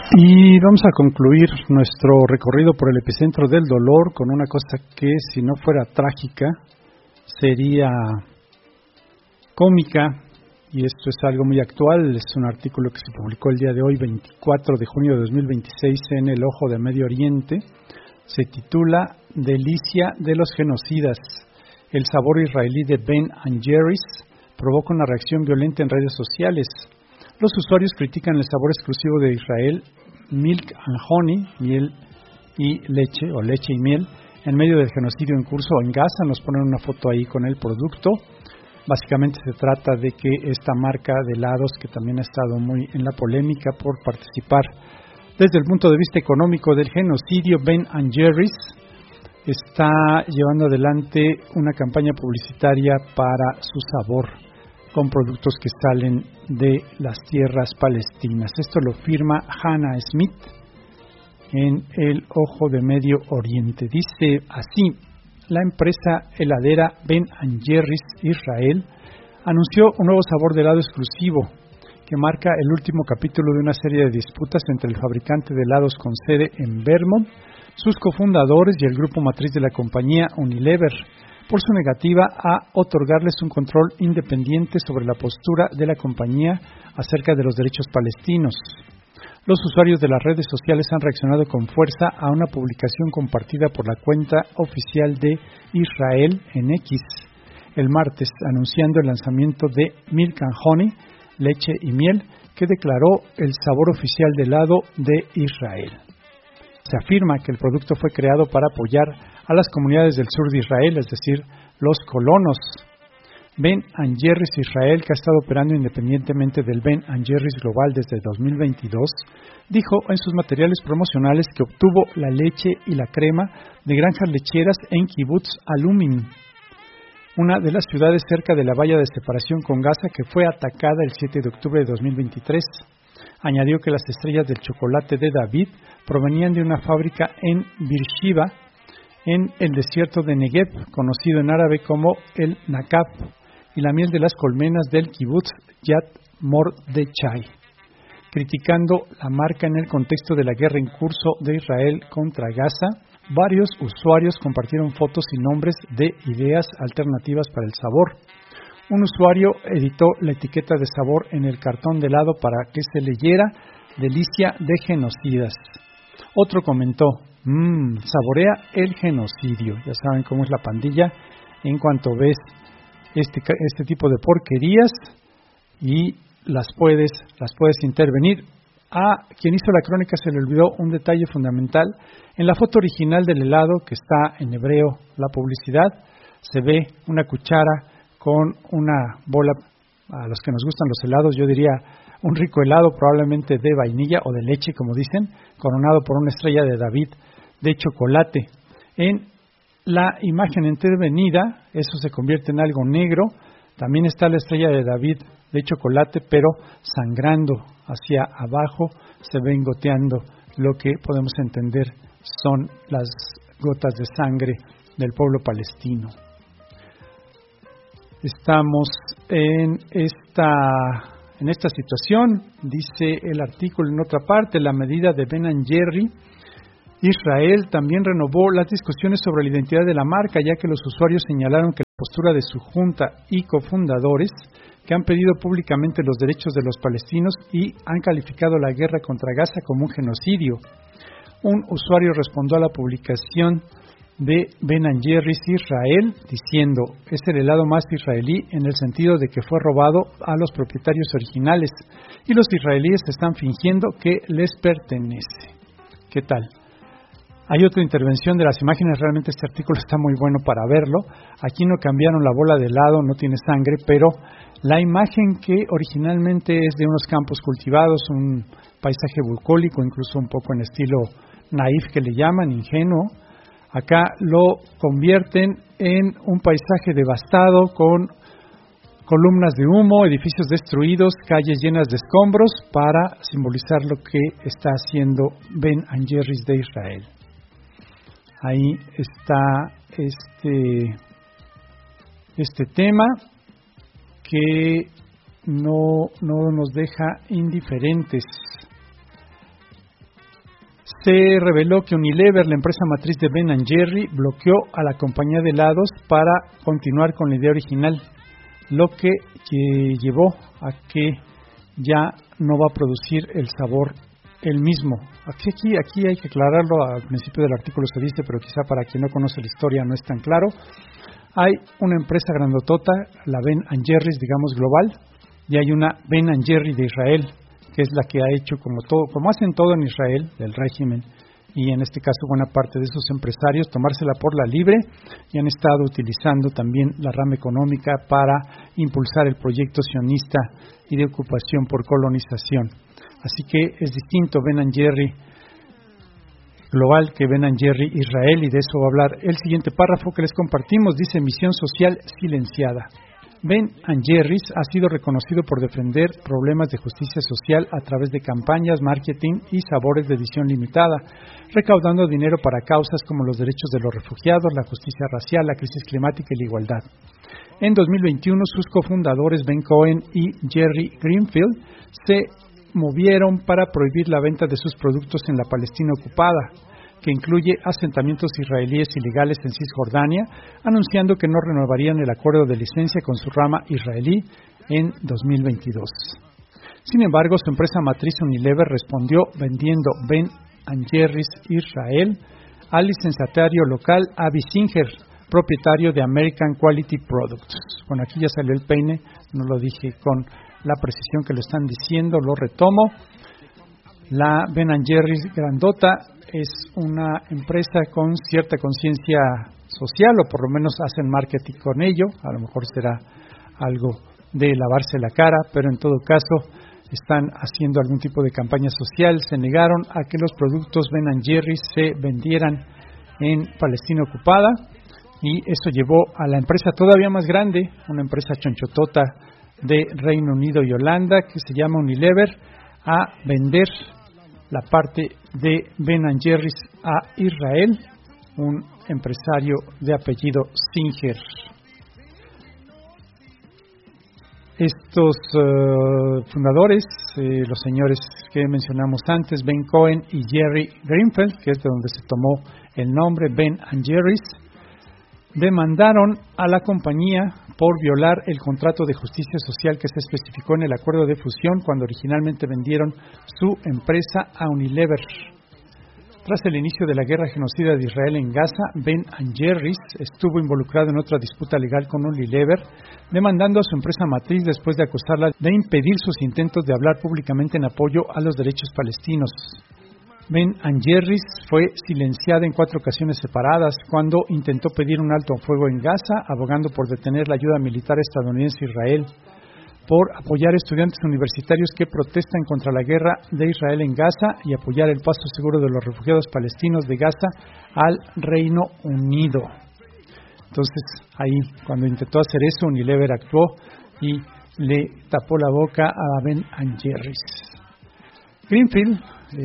Y vamos a concluir nuestro recorrido por el epicentro del dolor con una cosa que, si no fuera trágica, sería cómica, y esto es algo muy actual. Es un artículo que se publicó el día de hoy, 24 de junio de 2026, en El Ojo de Medio Oriente. Se titula Delicia de los genocidas. El sabor israelí de Ben and Jerry's provoca una reacción violenta en redes sociales. Los usuarios critican el sabor exclusivo de Israel, Milk and Honey, miel y leche, o leche y miel, en medio del genocidio en curso en Gaza. Nos ponen una foto ahí con el producto. Básicamente se trata de que esta marca de helados, que también ha estado muy en la polémica por participar desde el punto de vista económico del genocidio, Ben and Jerry's está llevando adelante una campaña publicitaria para su sabor, con productos que salen de las tierras palestinas. Esto lo firma Hannah Smith en El Ojo de Medio Oriente. Dice así: la empresa heladera Ben and Jerry's Israel anunció un nuevo sabor de helado exclusivo que marca el último capítulo de una serie de disputas entre el fabricante de helados con sede en Vermont, sus cofundadores y el grupo matriz de la compañía, Unilever, por su negativa a otorgarles un control independiente sobre la postura de la compañía acerca de los derechos palestinos. Los usuarios de las redes sociales han reaccionado con fuerza a una publicación compartida por la cuenta oficial de Israel en X el martes, anunciando el lanzamiento de Milk and Honey, leche y miel, que declaró el sabor oficial del helado de Israel. Se afirma que el producto fue creado para apoyar a las comunidades del sur de Israel, es decir, los colonos. Ben and Jerry's Israel, que ha estado operando independientemente del Ben and Jerry's Global desde 2022, dijo en sus materiales promocionales que obtuvo la leche y la crema de granjas lecheras en Kibbutz Alumin, una de las ciudades cerca de la valla de separación con Gaza, que fue atacada el 7 de octubre de 2023. Añadió que las estrellas del chocolate de David provenían de una fábrica en Beersheba, en el desierto de Negev, conocido en árabe como el Nakab, y la miel de las colmenas del Kibbutz Yad Mordechai. Criticando la marca en el contexto de la guerra en curso de Israel contra Gaza, varios usuarios compartieron fotos y nombres de ideas alternativas para el sabor. Un usuario editó la etiqueta de sabor en el cartón de helado para que se leyera Delicia de genocidas. Otro comentó: saborea el genocidio. Ya saben cómo es la pandilla en cuanto ves este tipo de porquerías y las puedes intervenir. A quien hizo la crónica se le olvidó un detalle fundamental. En la foto original del helado, que está en hebreo la publicidad, se ve una cuchara con una bola. A los que nos gustan los helados, yo diría un rico helado, probablemente de vainilla o de leche, como dicen, coronado por una estrella de David de chocolate. En la imagen intervenida, eso se convierte en algo negro. También está la estrella de David de chocolate, pero sangrando hacia abajo, se ven goteando lo que podemos entender son las gotas de sangre del pueblo palestino. Estamos en esta situación, dice el artículo en otra parte. La medida de Ben and Jerry Israel también renovó las discusiones sobre la identidad de la marca, ya que los usuarios señalaron que la postura de su junta y cofundadores, que han pedido públicamente los derechos de los palestinos y han calificado la guerra contra Gaza como un genocidio. Un usuario respondió a la publicación de Ben and Jerry's Israel diciendo: es el helado más israelí en el sentido de que fue robado a los propietarios originales y los israelíes están fingiendo que les pertenece. ¿Qué tal? Hay otra intervención de las imágenes. Realmente este artículo está muy bueno para verlo. Aquí no cambiaron la bola de helado, no tiene sangre, pero la imagen, que originalmente es de unos campos cultivados, un paisaje bucólico, incluso un poco en estilo naif que le llaman, ingenuo, acá lo convierten en un paisaje devastado con columnas de humo, edificios destruidos, calles llenas de escombros, para simbolizar lo que está haciendo Ben and Jerry's de Israel. Ahí está este tema que no nos deja indiferentes. Se reveló que Unilever, la empresa matriz de Ben & Jerry, bloqueó a la compañía de helados para continuar con la idea original, lo que llevó a que ya no va a producir el sabor el mismo. Aquí hay que aclararlo, al principio del artículo se dice, pero quizá para quien no conoce la historia no es tan claro. Hay una empresa grandotota, la Ben & Jerry's, digamos global, y hay una Ben & Jerry de Israel, que es la que ha hecho como hacen todo en Israel, del régimen, y en este caso buena parte de esos empresarios, tomársela por la libre, y han estado utilizando también la rama económica para impulsar el proyecto sionista y de ocupación por colonización. Así que es distinto Ben & Jerry global que Ben & Jerry Israel, y de eso va a hablar el siguiente párrafo que les compartimos. Dice: misión social silenciada. Ben & Jerry's ha sido reconocido por defender problemas de justicia social a través de campañas, marketing y sabores de edición limitada, recaudando dinero para causas como los derechos de los refugiados, la justicia racial, la crisis climática y la igualdad. En 2021, sus cofundadores Ben Cohen y Jerry Greenfield se movieron para prohibir la venta de sus productos en la Palestina ocupada, que incluye asentamientos israelíes ilegales en Cisjordania, anunciando que no renovarían el acuerdo de licencia con su rama israelí en 2022. Sin embargo, su empresa matriz Unilever respondió vendiendo Ben & Jerry's Israel al licenciatario local Avi Singer, propietario de American Quality Products. Bueno, aquí ya salió el peine, no lo dije con la precisión que lo están diciendo, lo retomo. La Ben & Jerry's grandota es una empresa con cierta conciencia social, o por lo menos hacen marketing con ello. A lo mejor será algo de lavarse la cara, pero en todo caso están haciendo algún tipo de campaña social. Se negaron a que los productos Ben & Jerry's se vendieran en Palestina ocupada, y eso llevó a la empresa todavía más grande, una empresa chonchotota de Reino Unido y Holanda que se llama Unilever, a vender la parte de Ben & Jerry's a Israel, un empresario de apellido Singer. Estos fundadores, los señores que mencionamos antes, Ben Cohen y Jerry Greenfield, que es de donde se tomó el nombre Ben & Jerry's, demandaron a la compañía por violar el contrato de justicia social que se especificó en el acuerdo de fusión cuando originalmente vendieron su empresa a Unilever. Tras el inicio de la guerra genocida de Israel en Gaza, Ben & Jerry's estuvo involucrado en otra disputa legal con Unilever, demandando a su empresa matriz después de acusarla de impedir sus intentos de hablar públicamente en apoyo a los derechos palestinos. Ben & Jerry's fue silenciada en 4 ocasiones separadas cuando intentó pedir un alto al fuego en Gaza, abogando por detener la ayuda militar estadounidense a Israel, por apoyar estudiantes universitarios que protestan contra la guerra de Israel en Gaza y apoyar el paso seguro de los refugiados palestinos de Gaza al Reino Unido. Entonces, ahí, cuando intentó hacer eso, Unilever actuó y le tapó la boca a Ben & Jerry's. Greenfield,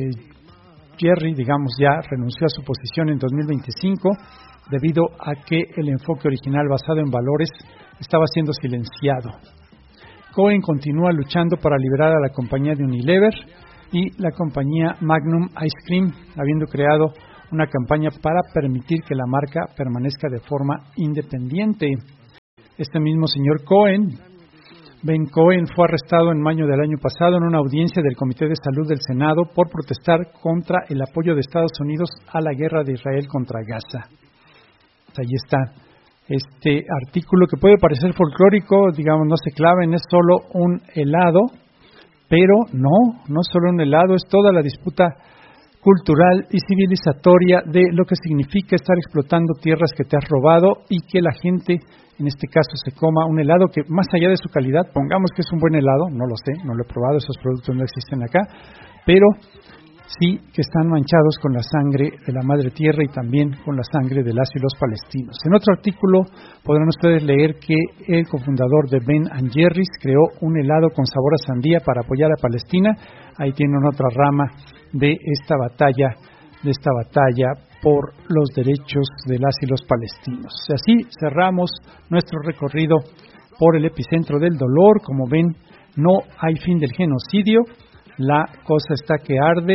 Jerry, digamos, ya renunció a su posición en 2025 debido a que el enfoque original basado en valores estaba siendo silenciado. Cohen continúa luchando para liberar a la compañía de Unilever y la compañía Magnum Ice Cream, habiendo creado una campaña para permitir que la marca permanezca de forma independiente. Este mismo señor Cohen, Ben Cohen, fue arrestado en mayo del año pasado en una audiencia del Comité de Salud del Senado por protestar contra el apoyo de Estados Unidos a la guerra de Israel contra Gaza. Ahí está este artículo que puede parecer folclórico, digamos, no se claven, es solo un helado, pero no solo un helado, es toda la disputa cultural y civilizatoria de lo que significa estar explotando tierras que te has robado y que la gente, en este caso, se coma un helado que, más allá de su calidad, pongamos que es un buen helado, no lo sé, no lo he probado, esos productos no existen acá, pero sí que están manchados con la sangre de la madre tierra y también con la sangre de las y los palestinos. En otro artículo podrán ustedes leer que el cofundador de Ben & Jerry's creó un helado con sabor a sandía para apoyar a Palestina. Ahí tienen otra rama de esta batalla por los derechos de las y los palestinos. Y así cerramos nuestro recorrido por el epicentro del dolor. Como ven, no hay fin del genocidio, la cosa está que arde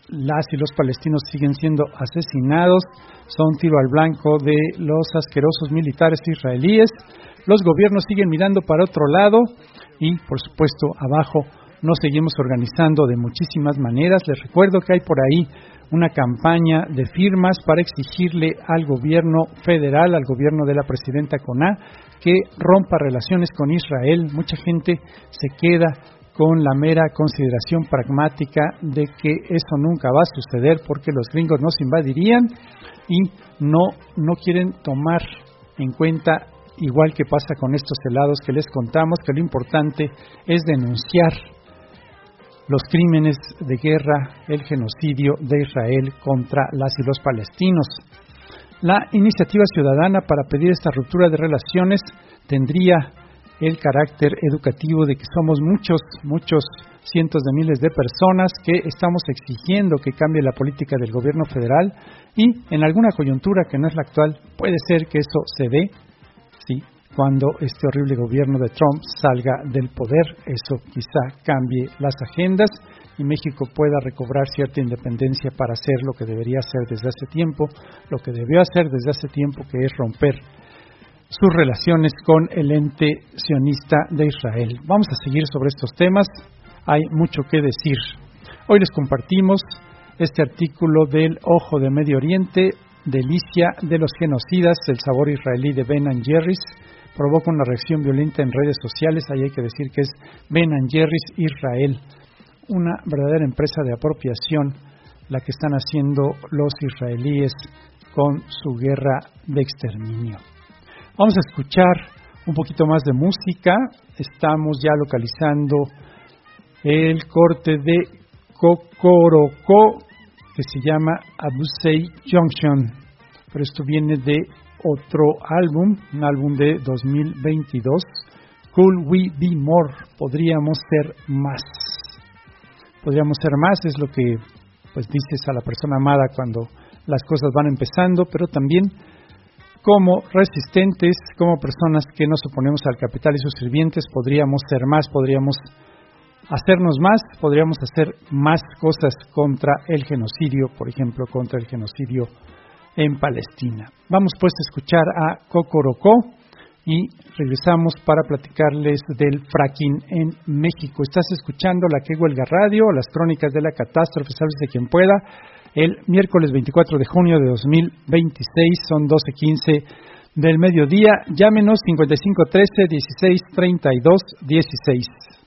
las y los palestinos siguen siendo asesinados, son tiro al blanco de los asquerosos militares israelíes, los gobiernos siguen mirando para otro lado y, por supuesto, abajo nos seguimos organizando de muchísimas maneras. Les recuerdo que hay por ahí una campaña de firmas para exigirle al gobierno federal, al gobierno de la presidenta Koná, que rompa relaciones con Israel. Mucha gente se queda con la mera consideración pragmática de que eso nunca va a suceder porque los gringos nos invadirían y no quieren tomar en cuenta, igual que pasa con estos helados que les contamos, que lo importante es denunciar los crímenes de guerra, el genocidio de Israel contra las y los palestinos. La iniciativa ciudadana para pedir esta ruptura de relaciones tendría el carácter educativo de que somos muchos cientos de miles de personas que estamos exigiendo que cambie la política del gobierno federal y en alguna coyuntura que no es la actual, puede ser que eso se dé, sí, cuando este horrible gobierno de Trump salga del poder. Eso quizá cambie las agendas y México pueda recobrar cierta independencia para hacer lo que debería hacer desde hace tiempo, lo que debió hacer desde hace tiempo, que es romper sus relaciones con el ente sionista de Israel. Vamos a seguir sobre estos temas, hay mucho que decir. Hoy les compartimos este artículo del Ojo de Medio Oriente, Delicia de los genocidas, el sabor israelí de Ben & Jerry's, provoca una reacción violenta en redes sociales. Ahí hay que decir que es Ben & Jerry's Israel, una verdadera empresa de apropiación, la que están haciendo los israelíes con su guerra de exterminio. Vamos a escuchar un poquito más de música. Estamos ya localizando el corte de Kokoroko, que se llama Abusei Junction, pero esto viene de otro álbum, un álbum de 2022, Could We Be More, podríamos ser más. Podríamos ser más es lo que pues dices a la persona amada cuando las cosas van empezando, pero también como resistentes, como personas que nos oponemos al capital y sus sirvientes, podríamos ser más, podríamos hacernos más, podríamos hacer más cosas contra el genocidio, por ejemplo, contra el genocidio en Palestina. Vamos pues a escuchar a Kokoroko y regresamos para platicarles del fracking en México. Estás escuchando La Que Huelga Radio, las crónicas de la catástrofe, sálvese quien pueda, el miércoles 24 de junio de 2026, son 12:15 del mediodía. Llámenos 5513 1632 16.